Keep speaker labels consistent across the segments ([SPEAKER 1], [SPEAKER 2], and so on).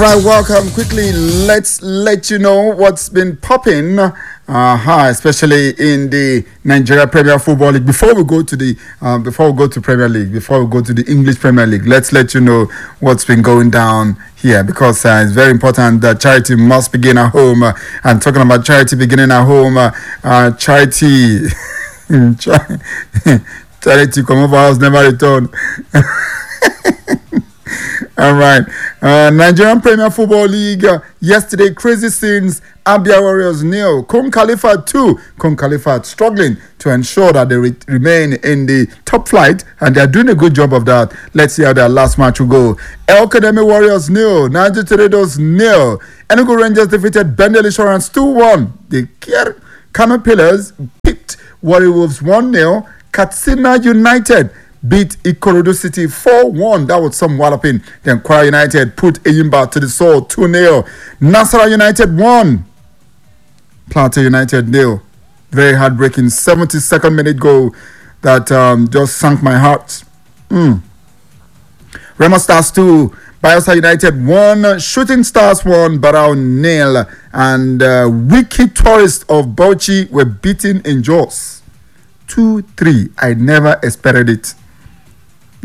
[SPEAKER 1] Right, welcome. Quickly, let's let you know what's been popping, especially in the Nigeria Premier Football League. Before we go to Premier League, before we go to the English Premier League, let's let you know what's been going down here because it's very important that charity must begin at home. And talking about charity beginning at home, charity come over house never return. All right. Nigerian Premier Football League. Yesterday, crazy scenes. Abia Warriors 0. Kum Khalifa 2. Kum Khalifa struggling to ensure that they remain in the top flight, and they are doing a good job of that. Let's see how their last match will go. El Academy Warriors 0. Niger Tornadoes 0. Enugu Rangers defeated Bendel Insurance 2-1. The Kano Pillars picked Warri Wolves 1-0. Katsina United beat Ikorodu City 4-1. That was some walloping. Then Kwara United put Eyimba to the soul 2-0. Nasarawa United 1. Plateau United 0. Very heartbreaking 72nd minute goal that just sank my heart. Remo Stars 2. Bayelsa United 1. Shooting Stars 1. Barao 0. And Wiki Tourists of Bauchi were beaten in Jos 2-3. I never expected it. They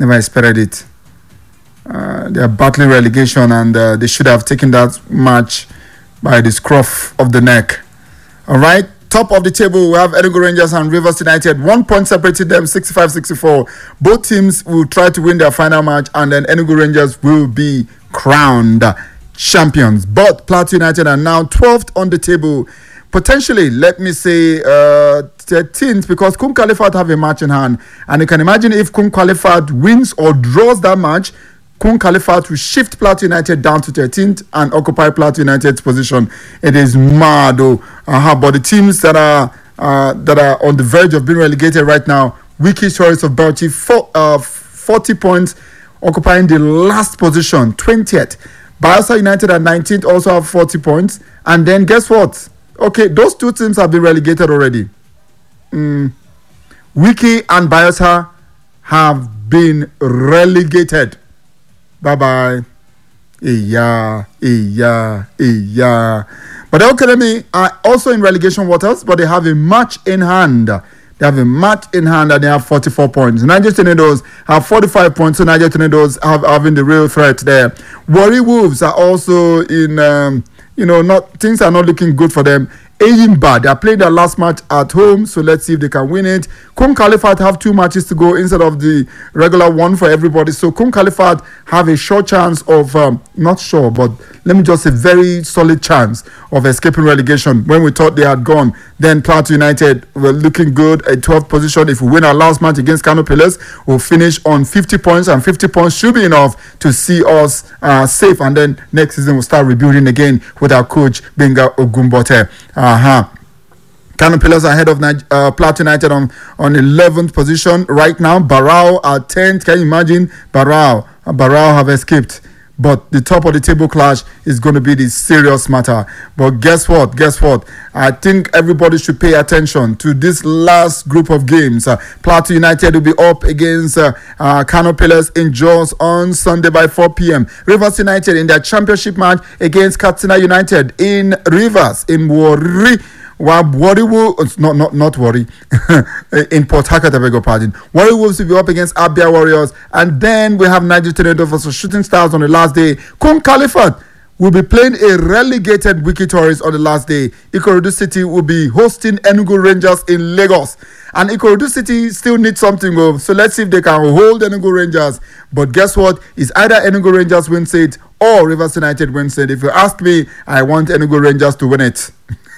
[SPEAKER 1] are battling relegation, and they should have taken that match by the scruff of the neck. All right, top of the table, we have Enugu Rangers and Rivers United. 1 point separated them, 65-64. Both teams will try to win their final match, and then Enugu Rangers will be crowned champions. But Plateau United are now 12th on the table. Potentially, let me say 13th, because Kum Khalifat have a match in hand. And you can imagine if Kum Khalifat wins or draws that match, Kum Khalifat will shift Plateau United down to 13th and occupy Plateau United's position. It is mad, though. But the teams that are on the verge of being relegated right now, Wiki Tourists of Bauchi, 40 points, occupying the last position, 20th. Bayelsa United at 19th also have 40 points. And then guess what? Okay, those two teams have been relegated already. Wiki and Bayelsa have been relegated. Bye-bye. Yeah. But the Academy are also in relegation waters, but they have a match in hand. And they have 44 points. Niger Tornadoes have 45 points, so Niger Tornadoes having the real threat there. Warri Wolves are also in... things are not looking good for them. Eyimba, they are playing their last match at home, so let's see if they can win it. Kum Khalifat have 2 matches to go instead of the regular one for everybody. So Kum Khalifat have a short chance of, not sure, but let me just say very solid chance of escaping relegation. When we thought they had gone, then Plateau United were looking good at 12th position. If we win our last match against Kano Pillars, we'll finish on 50 points, and 50 points should be enough to see us safe. And then next season we'll start rebuilding again with our coach, Benga Ogumbote. Kano Pillars are ahead of Plateau United on 11th position right now. Barao are 10th. Can you imagine? Barao have escaped. But the top of the table clash is going to be the serious matter. But guess what? I think everybody should pay attention to this last group of games. Plateau United will be up against Kano Pillars in Jos on Sunday by 4 p.m. Rivers United in their championship match against Katsina United in Rivers, in Warri. Warri Wolves, not Warri, in Port Harcourt, I beg your pardon. Warri Wolves will be up against Abia Warriors, and then we have Niger Tornadoes versus Shooting Stars on the last day. Kum Khalifat will be playing a relegated Wiki Tourists on the last day. Ikorodu City will be hosting Enugu Rangers in Lagos. And Ikorodu City still needs something, so let's see if they can hold Enugu Rangers. But guess what? It's either Enugu Rangers wins it or Rivers United wins it. If you ask me, I want Enugu Rangers to win it.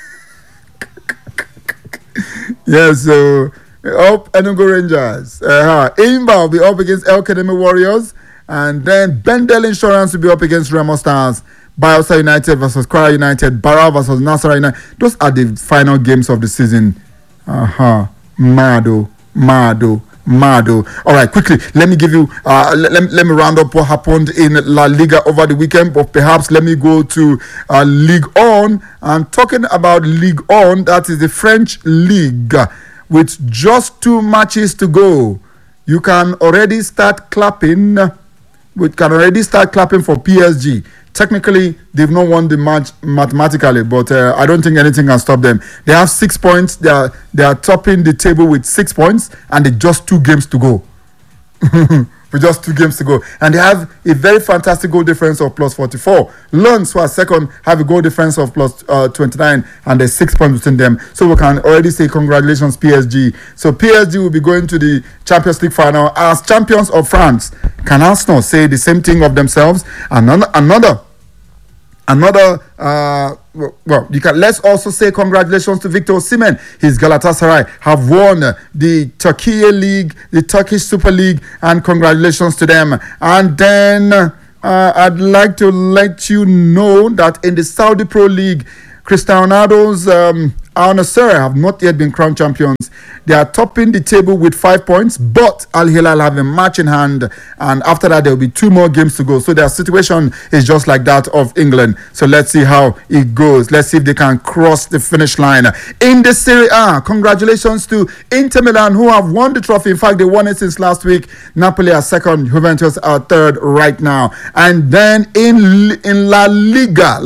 [SPEAKER 1] Yes, so up Enugu Rangers. Eyimba will be up against El Academy Warriors, and then Bendel Insurance will be up against Remo Stars. Bayelsa United versus Kwara United. Barao versus Nasarawa United. Those are the final games of the season. Mado. All right, quickly, let me give you, let me round up what happened in La Liga over the weekend, but perhaps let me go to Ligue 1. I'm talking about Ligue 1, that is the French League, with just 2 matches to go. You can already start clapping. We can already start clapping for PSG. technically they've not won the match mathematically, but I don't think anything can stop them. They have 6 points. They are topping the table with 6 points, and they just 2 games to go. With just 2 games to go, and they have a very fantastic goal difference of plus 44. Lens, who are second, have a goal difference of plus 29, and there's 6 points between them. So we can already say congratulations, PSG. So PSG will be going to the Champions League final as champions of France. Can Arsenal say the same thing of themselves? Another you can. Let's also say congratulations to Victor Osimhen. His Galatasaray have won the Turkey League, the Turkish Super League, and congratulations to them. And then I'd like to let you know that in the Saudi Pro League, Cristiano Ronaldo's Al Nassr have not yet been crowned champions. They are topping the table with 5 points, but Al Hilal have a match in hand, and after that there will be 2 more games to go. So their situation is just like that of England. So let's see how it goes. Let's see if they can cross the finish line. In the Serie A, congratulations to Inter Milan, who have won the trophy. In fact, they won it since last week. Napoli are second, Juventus are third right now. And then in La Liga.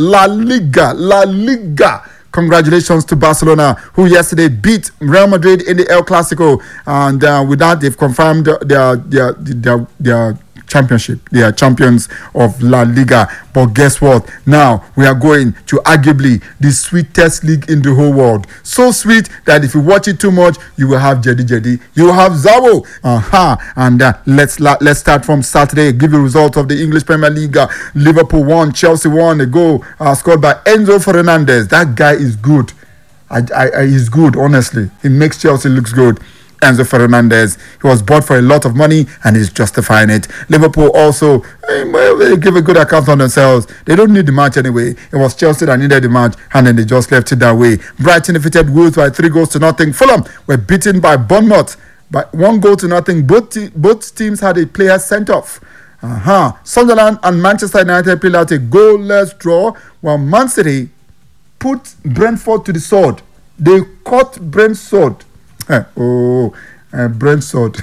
[SPEAKER 1] Congratulations to Barcelona, who yesterday beat Real Madrid in the El Clasico, and with that they've confirmed their championship. They are champions of La Liga. But guess what? Now we are going to arguably the sweetest league in the whole world. So sweet that if you watch it too much, you will have Jedi. You will have Zabo. And let's start from Saturday. Give you results of the English Premier League. Liverpool won, Chelsea won. A goal scored by Enzo Fernandez. That guy is good. He's good, honestly. He makes Chelsea looks good. Enzo Fernandez. He was bought for a lot of money and he's justifying it. Liverpool also they give a good account on themselves. They don't need the match anyway. It was Chelsea that needed the match and then they just left it that way. Brighton defeated Wolves by 3-0. Fulham were beaten by Bournemouth by 1-0. Both teams had a player sent off. Sunderland and Manchester United played out a goalless draw, while Man City put Brentford to the sword. They caught Brentford. Brentford.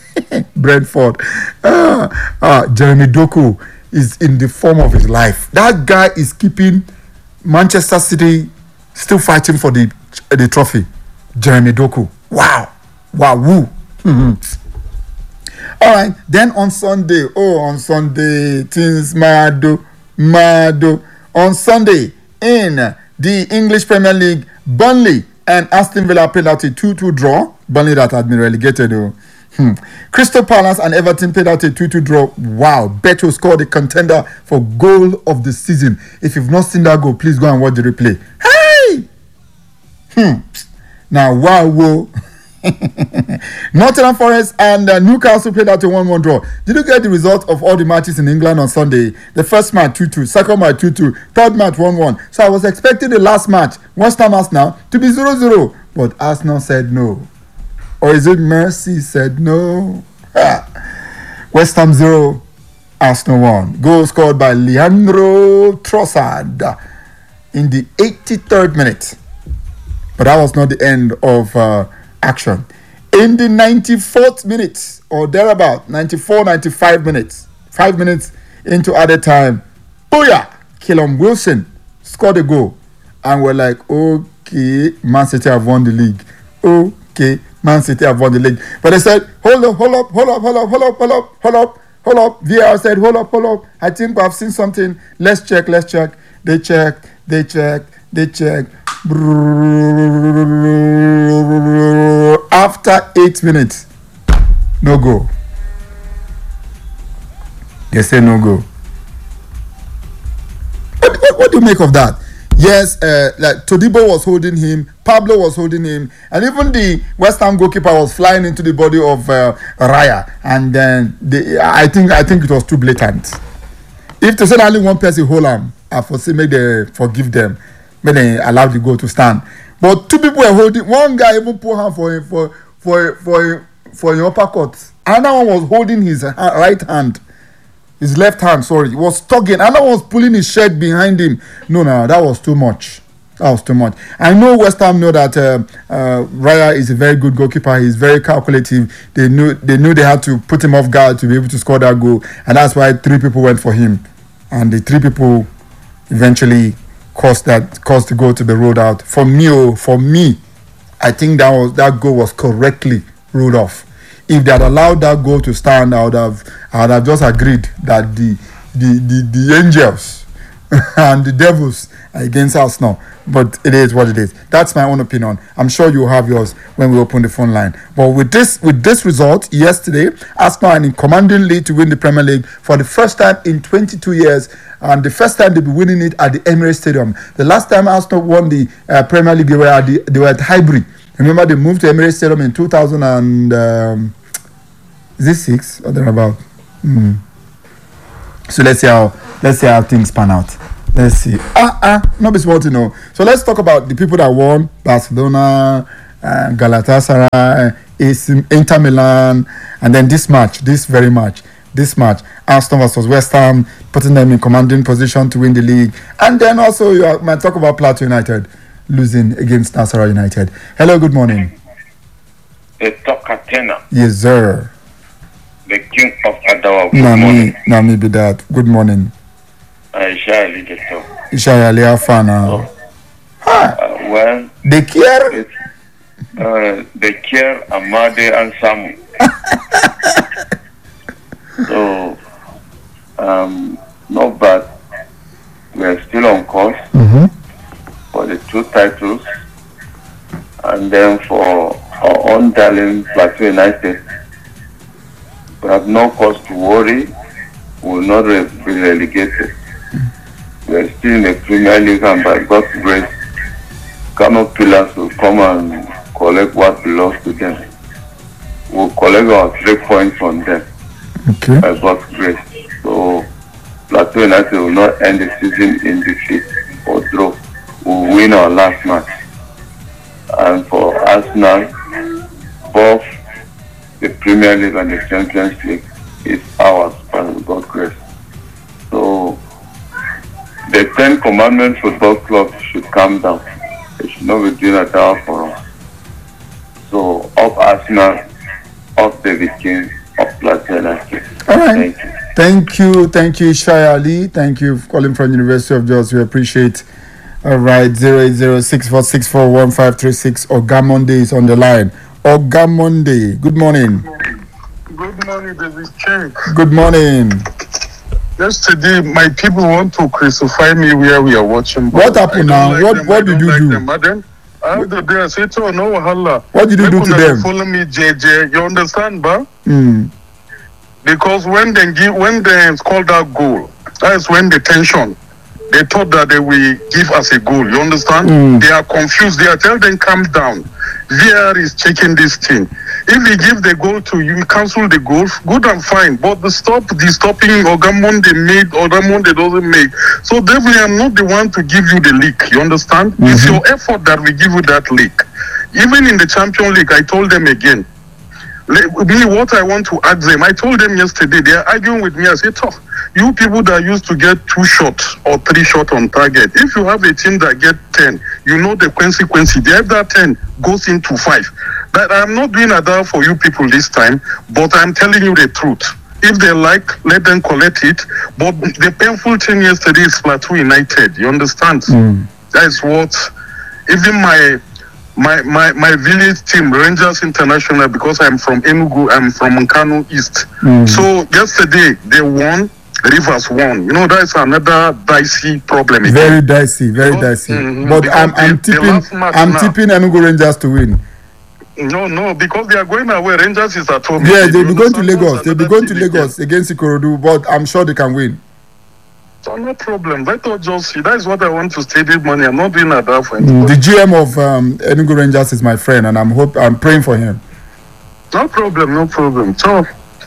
[SPEAKER 1] Jeremy Doku is in the form of his life. That guy is keeping Manchester City still fighting for the trophy. Jeremy Doku. Wow. Woo. All right. Then on Sunday, things mado. On Sunday in the English Premier League, Burnley and Aston Villa played out a 2-2 draw. Burnley that had been relegated though. Crystal Palace and Everton played out a 2-2 draw. Wow, Beto scored a contender for goal of the season. If you've not seen that goal, please go and watch the replay. Hey! Now, wow. Nottingham Forest and Newcastle played out a 1-1 draw. Did you get the result of all the matches in England on Sunday? The first match 2-2, second match 2-2, third match 1-1. So I was expecting the last match, West Ham Arsenal, to be 0-0, but Arsenal said no. Or is it Mercy said no? West Ham 0, Arsenal 1. Goal scored by Leandro Trossard in the 83rd minute. But that was not the end of action. In the 94th minute or thereabout, 95 minutes, 5 minutes into added time, booyah! Callum Wilson scored a goal, and we're like, okay, Man City have won the league. But they said, hold up. VR said, hold up. I think I've seen something. Let's check. They checked. After 8 minutes, no go. They say no go. What do you make of that? Yes, like Todibo was holding him, Pablo was holding him, and even the West Ham goalkeeper was flying into the body of Raya, and then I think it was too blatant. If to say only one person hold him, I foresee make they forgive them, may they allow the goal to stand. But 2 people were holding. One guy even put hand for him for an uppercut. Another one was holding his right hand. His left hand, sorry, was tugging. Another one was pulling his shirt behind him. No, that was too much. I know West Ham know that Raya is a very good goalkeeper. He's very calculative. They knew they had to put him off guard to be able to score that goal, and that's why 3 people went for him, and the 3 people eventually caused the goal to be ruled out. For me, I think that goal was correctly ruled off. If they had allowed that goal to stand, I would have just agreed that the Angels and the Devils are against Arsenal. But it is what it is. That's my own opinion. I'm sure you'll have yours when we open the phone line. But with this result yesterday, Arsenal are in commanding lead to win the Premier League for the first time in 22 years, and the first time they'll be winning it at the Emirates Stadium. The last time Arsenal won the Premier League, they were at Highbury. Remember, they moved to Emirates Stadium in 2000 and is it 6 or thereabout? So let's see how things pan out. Let's see. Not be small to know. So let's talk about the people that won: Barcelona, Galatasaray, Inter Milan, and then this very match, Arsenal versus West Ham, putting them in commanding position to win the league. And then also you might talk about Plateau United losing against Nasarawa United. Hello, good morning. Yes, sir.
[SPEAKER 2] The king of Adawa. Good morning.
[SPEAKER 1] Me be that. Good morning. Ishaya Afana.
[SPEAKER 2] Well,
[SPEAKER 1] they care.
[SPEAKER 2] They care Amade and Samu. So, not bad. We are still on course for the 2 titles, and then for our own darling Plateau United, we have no cause to worry. We will not be relegated. We are still in the Premier League, and by God's grace, Kano Pillars will come and collect what belongs to them. We'll collect our 3 points from them, by God's grace. So, Plateau United will not end the season in defeat or draw. We'll win our last match. And for Arsenal, both the Premier League and the Champions League is ours by God's grace. So, the 10 Commandments Football Club should come down. They should not be doing a down for us. So, up Arsenal, up David King, up Plateau United.
[SPEAKER 1] All right. Thank you, Shaya Ali. Thank you for calling from University of Jos. We appreciate. All right, 08064641536. Ogamonde is on the line. Ogamonde, good morning.
[SPEAKER 3] Good morning, David King.
[SPEAKER 1] Good morning.
[SPEAKER 3] Yesterday, my people want to crucify me where we are watching.
[SPEAKER 1] What happened now? What did you do?
[SPEAKER 3] I said, oh, no, wahala.
[SPEAKER 1] What did you do to them?
[SPEAKER 3] Follow me, JJ. You understand, ba? Because when they scored that goal, that's when the tension. They thought that they will give us a goal. You understand? They are confused. They are telling them, calm down. VR is checking this thing. If we give the goal to you, cancel the goal, good and fine. But the stopping Ogamonde made, Ogamonde doesn't make. So definitely I'm not the one to give you the leak. You understand? It's your effort that will give you that leak. Even in the Champions League, I told them again. What I want to ask them, I told them yesterday, they are arguing with me. I said, oh, you people that used to get 2 shots or 3 shots on target, if you have a team that get 10, you know the consequence. If that 10 goes into 5. But I'm not doing that for you people this time, but I'm telling you the truth. If they like, let them collect it. But the painful thing yesterday is Plateau United. You understand? That's what, even my village team, Rangers International, because I'm from Enugu, I'm from Nkanu East. So yesterday they won, Rivers won. You know, that's another dicey problem.
[SPEAKER 1] Very dicey. But I'm tipping Enugu Rangers to win.
[SPEAKER 3] No, because they are going away. Rangers is at home.
[SPEAKER 1] Yeah, they'll be going to Lagos. They'll be going to Lagos against Ikorodu, but I'm sure they can win.
[SPEAKER 3] So no problem. Let us just see. That is what I want to stay this money. I'm not doing that for anybody.
[SPEAKER 1] The GM of Enugu Rangers is my friend, and I'm praying for him.
[SPEAKER 3] No problem. So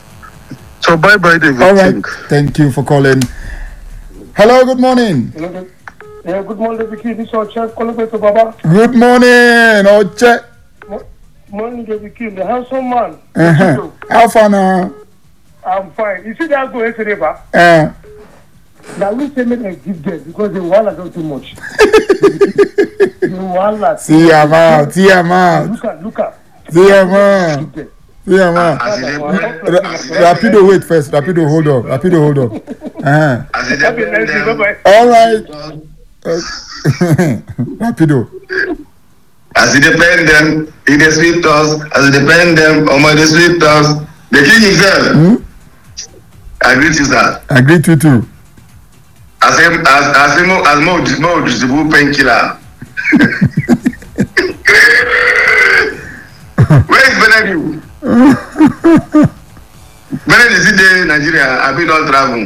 [SPEAKER 3] bye, David.
[SPEAKER 1] All right. Thank you for calling. Hello. Good morning.
[SPEAKER 4] Hello. Yeah, good morning, David. This is Oche calling to Baba.
[SPEAKER 1] Good morning, Oche.
[SPEAKER 4] Morning, David King, the handsome man.
[SPEAKER 1] How far now?
[SPEAKER 4] I'm fine. You see that go yesterday, ba? Now we say make them give them because the wahala don't too much. The wahala.
[SPEAKER 1] See him out.
[SPEAKER 4] Look at.
[SPEAKER 1] See him out. Rapido, wait first. Rapido, hold on.
[SPEAKER 5] As it depend them.
[SPEAKER 1] All right. Rapido.
[SPEAKER 5] As it depend them, he dey sweet us. As it depend them, Omo dey sweet us. The king himself. I greet you, sir.
[SPEAKER 1] I greet you too.
[SPEAKER 5] As more distribute painkiller. Where is Benedict? Benedict is in Nigeria. I been all travel.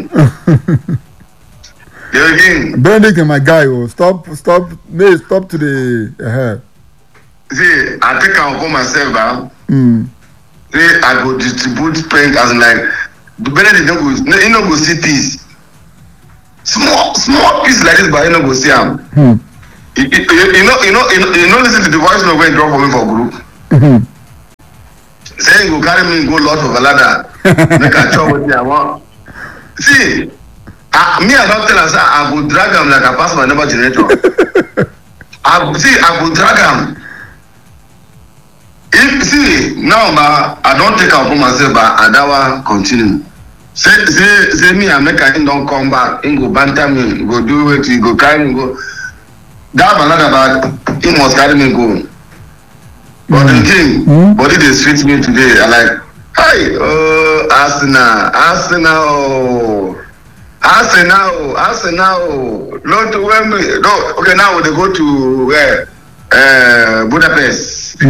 [SPEAKER 1] Benedict and my guy, stop to the.
[SPEAKER 5] See, I think I'll go myself now. See, I go distribute pain as like Benedict no go see peace. Small piece like this, but you no go see him. You know, listen to the voice note when drop for me for group. Say you go carry me go lot of a ladder. Make a chop with me I want. See, me I don't tell us I go drag him like I pass my number generator. I go drag him. If see now I don't take out for myself, but I don't continue. Say me I make him don't come back. He go banter me, go do it, he go carry me go. That another bad. He must carry me go. But the king, body they sweet me today. I like, hi, Arsenal. Not to Wembley. No, okay, now they go to where? Budapest.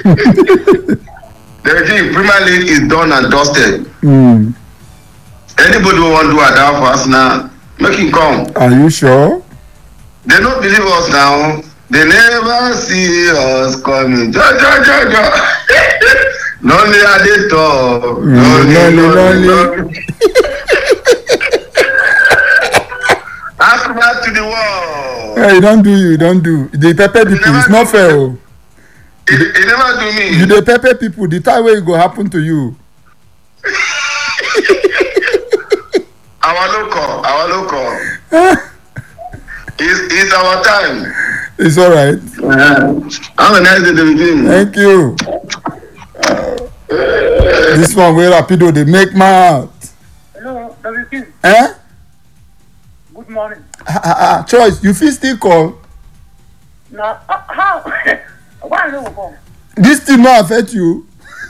[SPEAKER 5] The king Premier League is done and dusted. Anybody who want to do a down for Arsenal, make him come.
[SPEAKER 1] Are you sure?
[SPEAKER 5] They don't believe us now. They never see us coming. Jo. Lonely are they talk. Lonely. Ask back to the wall.
[SPEAKER 1] Hey, you don't do. The pepper people, it's not fair.
[SPEAKER 5] It never do me.
[SPEAKER 1] You the pepper people, the time where it go happen to you.
[SPEAKER 5] Our local. It's our time.
[SPEAKER 1] It's all right.
[SPEAKER 5] Have a nice day, David.
[SPEAKER 1] Thank you. This one where Rapido they make mouth.
[SPEAKER 4] Hello, David.
[SPEAKER 1] Good
[SPEAKER 4] morning.
[SPEAKER 1] Choice, you feel still call?
[SPEAKER 4] No, how? Why no call?
[SPEAKER 1] This thing not affect you.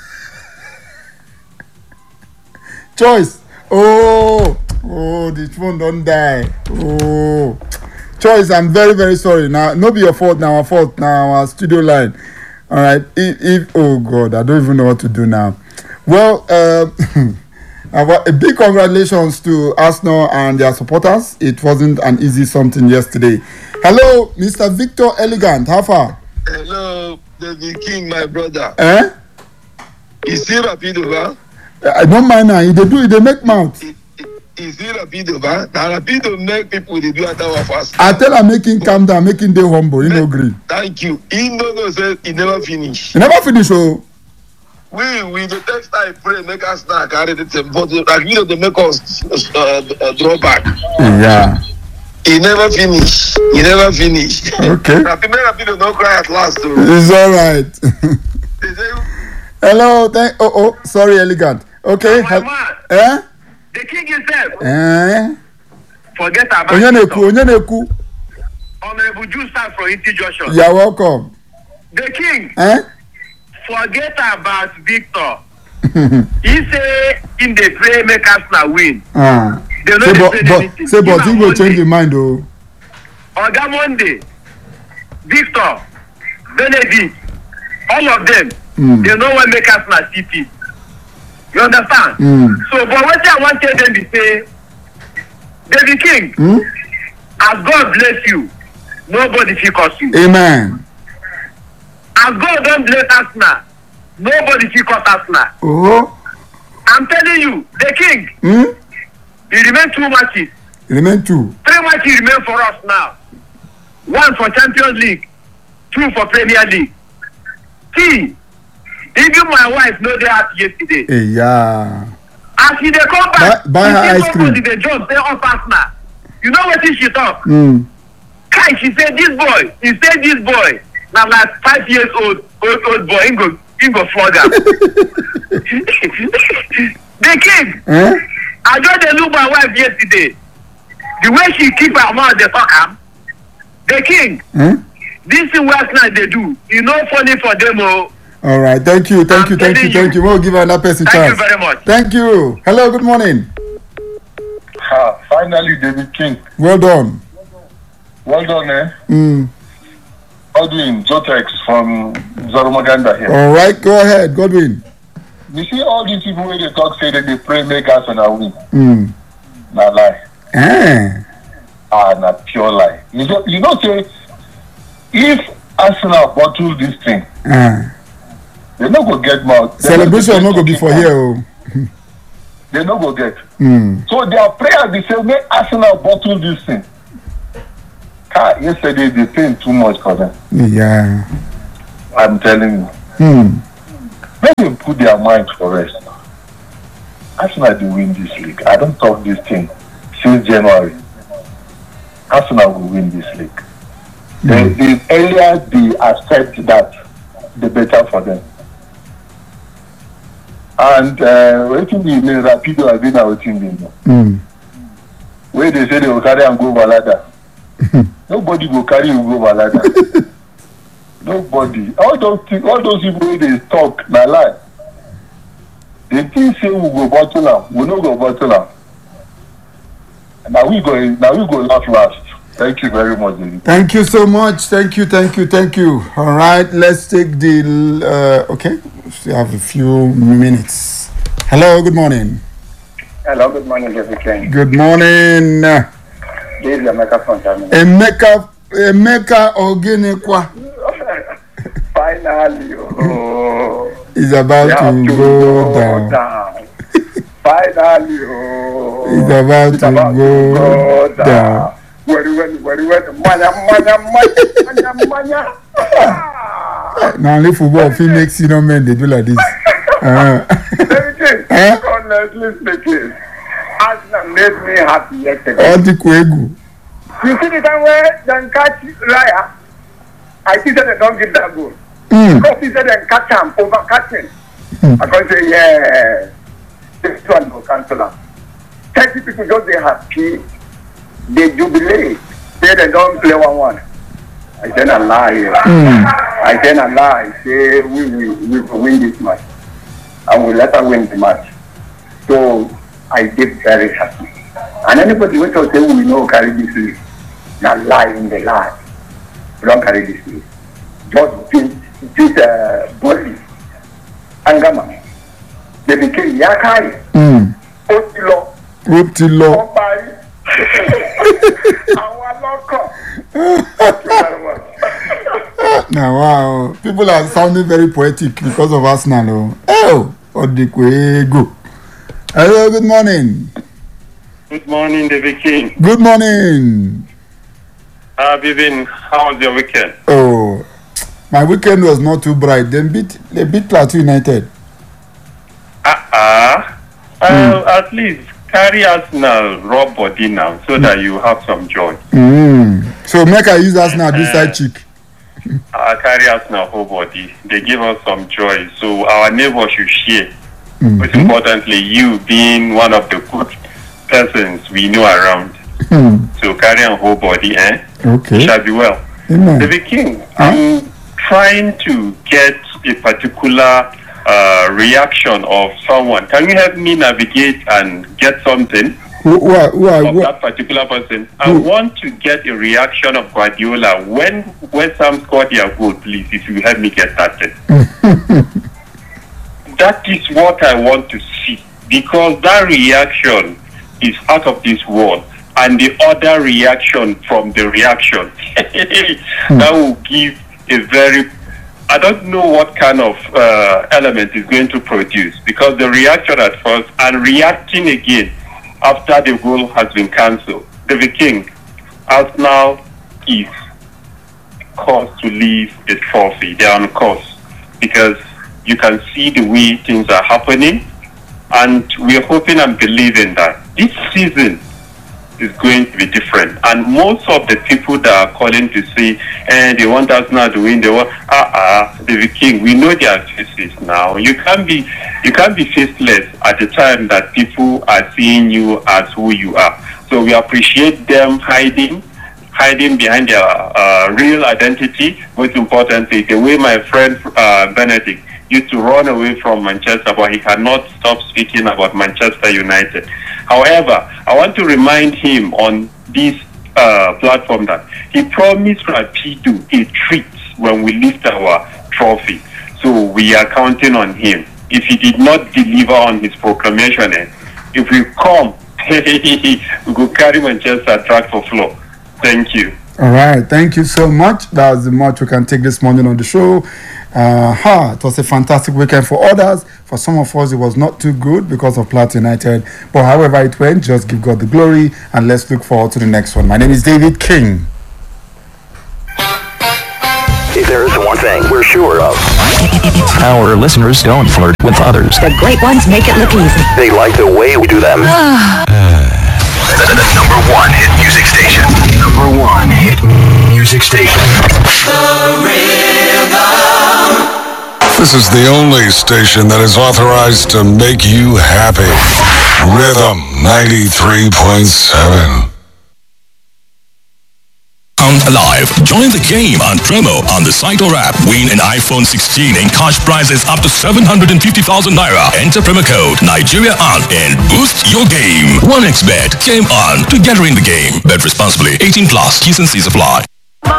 [SPEAKER 1] Choice. Oh, the phone don't die. Oh, Choice, I'm very, very sorry. Now, no be your fault. Now, our fault. Now, our studio line. All right. If oh God, I don't even know what to do now. Well, a big congratulations to Arsenal and their supporters. It wasn't an easy something yesterday. Hello, Mr. Victor Elegant. How far?
[SPEAKER 6] Hello, David King, my brother. Is he Rapido, huh?
[SPEAKER 1] I don't mind now. They make mouth.
[SPEAKER 6] Is he Rapido, huh? Now Rapido make people they do at our fast.
[SPEAKER 1] I tell him making calm down, making day humble. You know, agree.
[SPEAKER 6] Thank you. He no say he never finish.
[SPEAKER 1] He never finish, oh.
[SPEAKER 6] We the text I pray make us now carry the temple. Like they make us draw back.
[SPEAKER 1] Yeah.
[SPEAKER 6] He never finish.
[SPEAKER 1] Okay.
[SPEAKER 6] Rapido no cry at last. Though.
[SPEAKER 1] It's all right. Hello. Sorry, Elegant. Okay.
[SPEAKER 4] The king himself.
[SPEAKER 7] Forget about
[SPEAKER 1] Onyeneku.
[SPEAKER 7] Honorable Jew start from Inti Joshua.
[SPEAKER 1] You're welcome.
[SPEAKER 7] The king. Forget about Victor. He say in the play make Arsenal win. They know
[SPEAKER 1] but he will change your mind though.
[SPEAKER 7] Oga Monday, Victor, Benedict, all of them, they know what make Arsenal CP. You understand? So, but what I want to tell them is say, David King, as God bless you, nobody will curse you.
[SPEAKER 1] Amen.
[SPEAKER 7] As God don't bless Arsenal, nobody will curse Arsenal.
[SPEAKER 1] Oh.
[SPEAKER 7] I'm telling you, the King, he remain 2 matches.
[SPEAKER 1] Remain 2.
[SPEAKER 7] 3 matches remain for us now. 1 for Champions League, 2 for Premier League. See, even my wife know that yesterday.
[SPEAKER 1] Yeah.
[SPEAKER 7] As she dey come back,
[SPEAKER 1] buy her ice cream.
[SPEAKER 7] They jump, they up Arsenal. You know what she talk? Kai, she said this boy. Now like 5 years old boy, he go flog him. The King. I just look my wife yesterday. The way she keep her mouth, they talk am. The king. This thing what now they do. You know, funny for them. Oh.
[SPEAKER 1] All right. Thank you. We'll give another person chance.
[SPEAKER 7] Thank you very much.
[SPEAKER 1] Thank you. Hello. Good morning.
[SPEAKER 3] Finally, David King.
[SPEAKER 1] Well done.
[SPEAKER 3] Well done, eh? Godwin Jotex from Zoromaganda here.
[SPEAKER 1] All right. Go ahead, Godwin.
[SPEAKER 3] You see all these people when they talk say that they pray make Arsenal win. Na lie. Na pure lie. You know say if Arsenal bottle this thing, they no go get mouth.
[SPEAKER 1] Celebration no go be for here.
[SPEAKER 3] They no go get. So their prayer they say make Arsenal bottle this thing. Yesterday they paid too much for them.
[SPEAKER 1] Yeah.
[SPEAKER 3] I'm telling you. Let them put their mind for rest. Arsenal will win this league. I don't talk this thing since January. Arsenal will win this league. The earlier they accept that, the better for them. And waiting the Rapido have been waiting the where they say they will carry and go Valada. Nobody will carry you go Valada. Nobody. All those people wey dey talk na lie. They think say we go bottle am, we no go bottle am. Now we go laugh last. Thank you very much, David.
[SPEAKER 1] Thank you so much. Thank you. All right, let's take the okay. We still have a few minutes. Hello, good morning.
[SPEAKER 8] Hello, good morning, David King.
[SPEAKER 1] Good morning.
[SPEAKER 8] This is Emeka from Germany.
[SPEAKER 1] Emeka Ogenekwa.
[SPEAKER 8] Finally,
[SPEAKER 1] is about to go down.
[SPEAKER 8] Finally,
[SPEAKER 1] is about to go down. Now, only football if makes men they do like this.
[SPEAKER 8] Honestly speaking, Arsenal made me happy yesterday.
[SPEAKER 1] All the Kwegu.
[SPEAKER 8] You see the time where they catch Raya? I think that they don't give that goal. Because he said they catch him, over catching. I can say, yeah, this one will cancel him. 30 people just they happy, they jubilate, they don't play 1-1. I cannot lie. I cannot lie. Say we will win this match. And we let her win the match. So I get very happy. And anybody who say we know carry this league, not lie in the lie. We don't carry this league. Just this body, Angama. They became Yakai, Otilo, our local. Thank you very much.
[SPEAKER 1] Now, wow, people are sounding very poetic because of us now. Oh, Odikwego. Hello, good morning.
[SPEAKER 9] Good morning, David King.
[SPEAKER 1] Good morning.
[SPEAKER 9] How have you been? How was your weekend?
[SPEAKER 1] Oh, my weekend was not too bright. They beat Plateau United.
[SPEAKER 9] At least carry Arsenal raw body now so that you have some joy.
[SPEAKER 1] So make I use Arsenal this side cheek.
[SPEAKER 9] Carry Arsenal whole body. They give us some joy. So our neighbors should share. Most importantly, you being one of the good persons we know around. So carry on whole body,
[SPEAKER 1] Okay.
[SPEAKER 9] Shall be well.
[SPEAKER 1] Amen.
[SPEAKER 9] David King, I'm trying to get a particular reaction of someone. Can you help me navigate and get something
[SPEAKER 1] who
[SPEAKER 9] that particular person? I want to get a reaction of Guardiola when West Ham scored their goal, please, if you help me get that thing. That is what I want to see, because that reaction is out of this world, and the other reaction from the reaction that will give a very, I don't know what kind of element is going to produce, because the reaction at first and reacting again after the goal has been cancelled. David King, Arsenal is caused to leave a trophy. They are on course, because you can see the way things are happening, and we are hoping and believing that this season is going to be different. And most of the people that are calling to say, they want us now to win, they want David King, we know their faces now. You can't be faceless at the time that people are seeing you as who you are. So we appreciate them hiding behind their real identity. Most importantly, the way my friend Benedict used to run away from Manchester, but he cannot stop speaking about Manchester United. However, I want to remind him on this platform that he promised Rapido a treat when we lift our trophy. So we are counting on him. If he did not deliver on his proclamation, if we come, we will carry Manchester track for floor. Thank you.
[SPEAKER 1] All right. Thank you so much. That was the much we can take this morning on the show. It was a fantastic weekend for others. For some of us, it was not too good because of Plateau United. But however it went, just give God the glory and let's look forward to the next one. My name is David King.
[SPEAKER 10] If there is one thing we're sure of, our listeners don't flirt with others.
[SPEAKER 11] The great ones make it look easy.
[SPEAKER 10] They like the way we do them. The number one hit music station. Number one hit music station. The Rhythm.
[SPEAKER 12] This is the only station that is authorized to make you happy. Rhythm 93.7.
[SPEAKER 13] Come alive. Join the game on Tremo on the site or app. Win an iPhone 16 and cash prizes up to 750,000 naira. Enter promo code Nigeria on and boost your game. 1xBet. Game on. Together in the game. Bet responsibly. 18+. T's and C's apply.